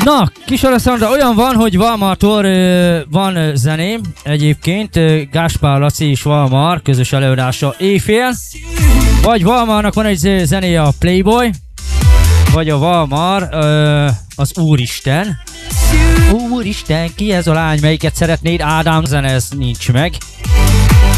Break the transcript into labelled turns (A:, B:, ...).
A: Na, kis Alessandra, olyan van, hogy Valmartól van zeném, egyébként Gáspár Laci és Valmar közös előadása éjfél, vagy Valmarnak van egy zenéje a Playboy, vagy a Valmar az Úristen. Úristen, ki ez a lány, melyiket szeretnéd? Ádám, zene, ez nincs meg.